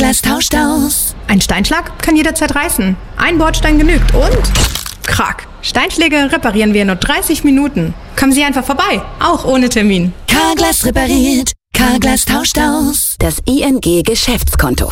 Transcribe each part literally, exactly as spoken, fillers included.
Carglass tauscht aus. Ein Steinschlag kann jederzeit reißen. Ein Bordstein genügt und... Krack. Steinschläge reparieren wir in nur dreißig Minuten. Kommen Sie einfach vorbei, auch ohne Termin. Carglass repariert. Carglass tauscht aus. Das I N G-Geschäftskonto.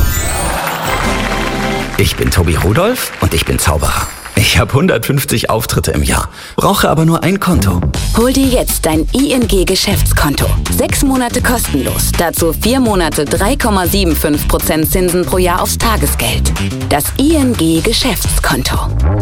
Ich bin Tobi Rudolph und ich bin Zauberer. Ich habe hundertfünfzig Auftritte im Jahr, brauche aber nur ein Konto. Hol dir jetzt dein I N G-Geschäftskonto. Sechs Monate kostenlos. Dazu vier Monate drei Komma fünfundsiebzig Prozent Zinsen pro Jahr aufs Tagesgeld. Das I N G-Geschäftskonto.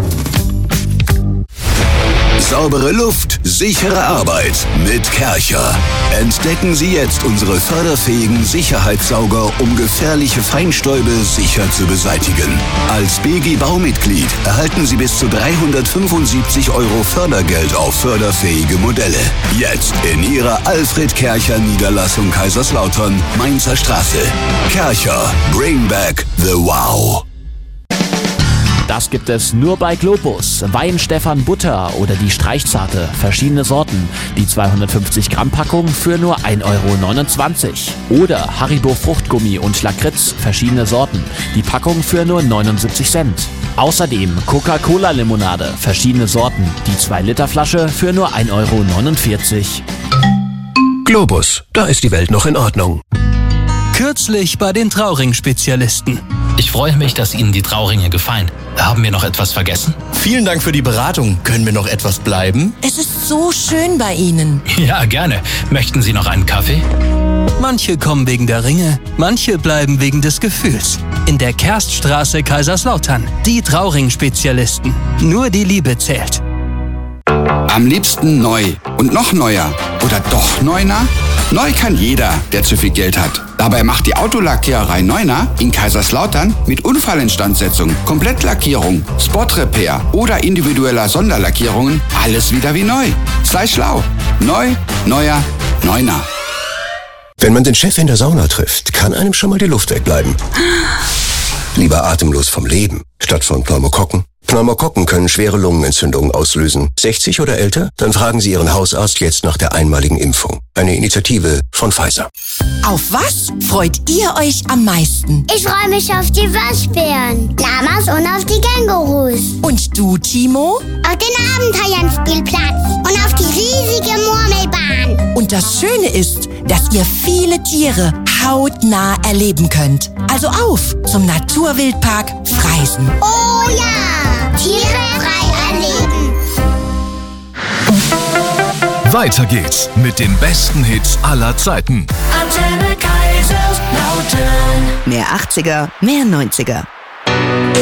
Saubere Luft, sichere Arbeit mit Kärcher. Entdecken Sie jetzt unsere förderfähigen Sicherheitssauger, um gefährliche Feinstäube sicher zu beseitigen. Als B G Baumitglied erhalten Sie bis zu dreihundertfünfundsiebzig Euro Fördergeld auf förderfähige Modelle. Jetzt in Ihrer Alfred Kärcher Niederlassung Kaiserslautern, Mainzer Straße. Kärcher, bring back the wow. Das gibt es nur bei Globus. Wein Stefan Butter oder die Streichzarte, verschiedene Sorten. Die zweihundertfünfzig Gramm Packung für nur ein Euro neunundzwanzig. Oder Haribo Fruchtgummi und Lakritz, verschiedene Sorten. Die Packung für nur neunundsiebzig Cent. Außerdem Coca-Cola Limonade, verschiedene Sorten. Die zwei Liter Flasche für nur ein Euro neunundvierzig. Globus, da ist die Welt noch in Ordnung. Kürzlich bei den Trauring-Spezialisten. Ich freue mich, dass Ihnen die Trauringe gefallen. Haben wir noch etwas vergessen? Vielen Dank für die Beratung. Können wir noch etwas bleiben? Es ist so schön bei Ihnen. Ja, gerne. Möchten Sie noch einen Kaffee? Manche kommen wegen der Ringe, manche bleiben wegen des Gefühls. In der Kerststraße Kaiserslautern. Die Trauring-Spezialisten. Nur die Liebe zählt. Am liebsten neu und noch neuer. Oder doch neuner? Neu kann jeder, der zu viel Geld hat. Dabei macht die Autolackiererei Neuner in Kaiserslautern mit Unfallinstandsetzung, Komplettlackierung, Spot-Repair oder individueller Sonderlackierungen alles wieder wie neu. Sei schlau. Neu, neuer, Neuner. Wenn man den Chef in der Sauna trifft, kann einem schon mal die Luft wegbleiben. Lieber atemlos vom Leben, statt von Pneumokokken. Pneumokokken können schwere Lungenentzündungen auslösen. sechzig oder älter? Dann fragen Sie Ihren Hausarzt jetzt nach der einmaligen Impfung. Eine Initiative von Pfizer. Auf was freut ihr euch am meisten? Ich freue mich auf die Waschbären, Lamas und auf die Kängurus. Und du, Timo? Auf den Abenteuerspielplatz und auf die riesige Murmelbahn. Und das Schöne ist, dass ihr viele Tiere hautnah erleben könnt. Also auf zum Naturwildpark Freisen. Oh ja, Tiere frei erleben. Weiter geht's mit den besten Hits aller Zeiten. Antenne Kaiserslautern. Mehr achtziger, mehr neunziger.